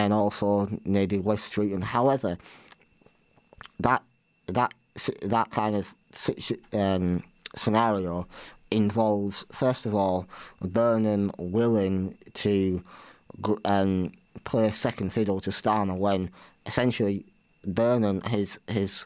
then also nearly West Street. And however, that kind of scenario involves, first of all, Vernon willing to play second fiddle to Starmer when essentially Vernon has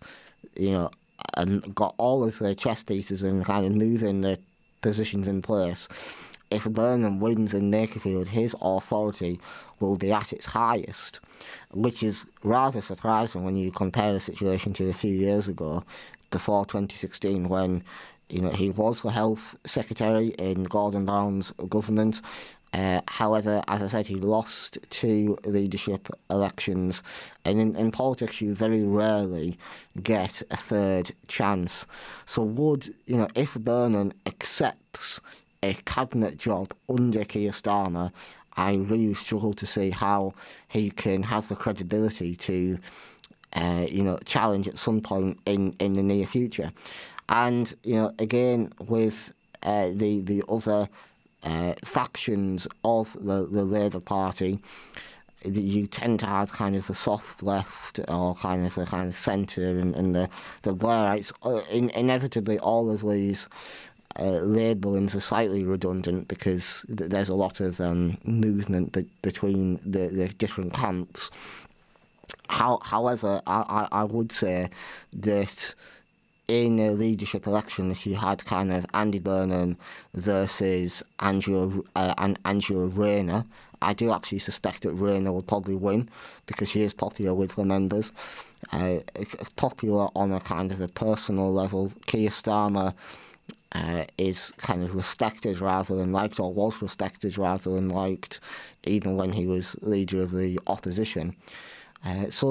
got all of the chess pieces and kind of moving the positions in place. If Vernon wins in Nakerfield, his authority will be at its highest, which is rather surprising when you compare the situation to a few years ago, before 2016, when he was the health secretary in Gordon Brown's government. However, as I said, he lost 2 leadership elections, and in politics you very rarely get a third chance. So if Vernon accepts a cabinet job under Keir Starmer, I really struggle to see how he can have the credibility to challenge at some point in the near future. And again, with the other factions of the Labour Party, you tend to have kind of the soft left or kind of centre and the Blairites. Inevitably, all of these labellings are slightly redundant because there's a lot of movement between the different camps. However, I would say that in a leadership election, if you had kind of Andy Burnham versus Angela Rayner, I do actually suspect that Rayner will probably win because she is popular with the members. Popular on a kind of a personal level. Keir Starmer is kind of respected rather than liked, or was respected rather than liked, even when he was leader of the opposition. So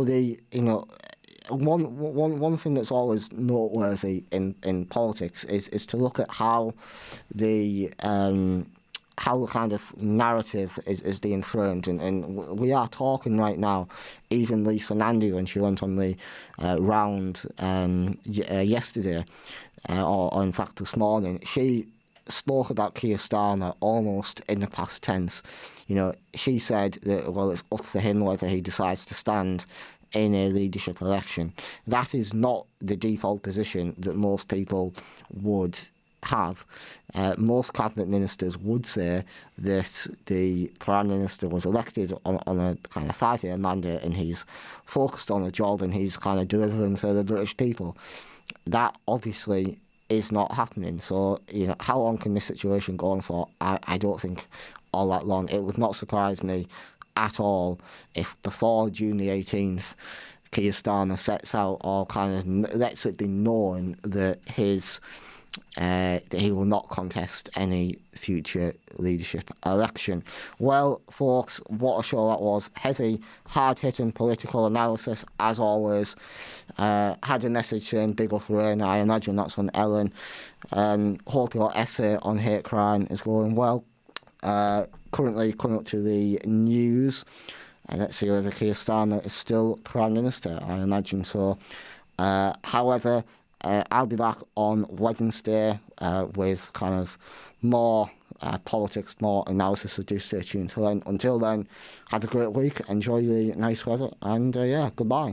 one thing that's always noteworthy in politics is to look at how the kind of narrative is being framed, and we are talking right now. Even Lisa Nandy, when she went on the round yesterday, or in fact this morning, she spoke about Keir Starmer almost in the past tense. She said that, well, it's up to him whether he decides to stand in a leadership election. That is not the default position that most people would have. Most cabinet ministers would say that the Prime Minister was elected on a kind of 5-year mandate and he's focused on the job and he's kind of delivering to the British people. That obviously is not happening. So, how long can this situation go on for? I don't think all that long. It would not surprise me at all if before June the 18th, Keir Starmer sets out or kind of lets it be known that that he will not contest any future leadership election. Well, folks, what a show that was. Heavy, hard-hitting political analysis, as always. Had a message saying big up Rain. I imagine that's on Ellen. Hope your essay on hate crime is going well. Currently coming up to the news. Let's see whether Keir Starmer is still Prime Minister. I imagine so. However, I'll be back on Wednesday with kind of more politics, more analysis, so do stay tuned. Until then, have a great week, enjoy the nice weather, and goodbye.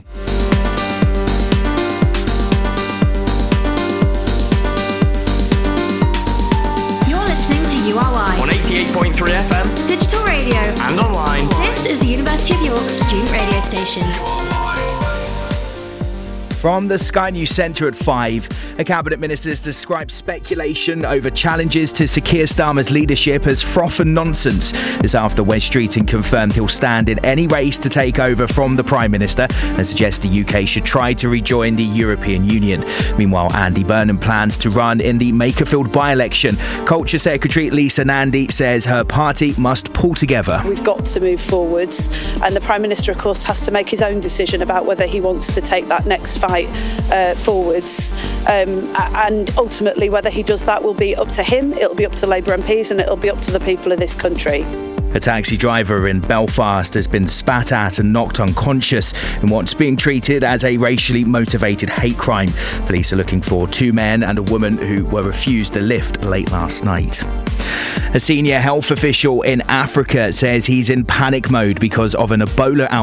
You're listening to URY on 88.3 FM, digital radio, and online. This is the University of York student radio station. From the Sky News Centre at 5, a Cabinet Minister has described speculation over challenges to Sir Keir Starmer's leadership as froth and nonsense. This after Wes Streeting confirmed he'll stand in any race to take over from the Prime Minister and suggests the UK should try to rejoin the European Union. Meanwhile, Andy Burnham plans to run in the Makerfield by-election. Culture Secretary Lisa Nandy says her party must pull together. We've got to move forwards, and the Prime Minister, of course, has to make his own decision about whether he wants to take that next fight forwards, and ultimately whether he does that will be up to him, it'll be up to Labour MPs, and it'll be up to the people of this country. A taxi driver in Belfast has been spat at and knocked unconscious in what's being treated as a racially motivated hate crime. Police are looking for 2 men and a woman who were refused a lift late last night. A senior health official in Africa says he's in panic mode because of an Ebola outbreak